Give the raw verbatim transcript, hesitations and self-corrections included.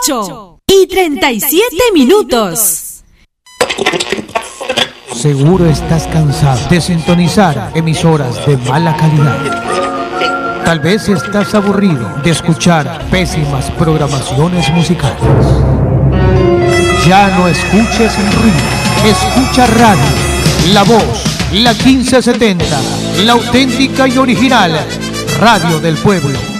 ocho y treinta y siete minutos. Seguro estás cansado de sintonizar emisoras de mala calidad. Tal vez estás aburrido de escuchar pésimas programaciones musicales. Ya no escuches ruido, escucha radio, La Voz, la quince setenta, la auténtica y original radio del pueblo.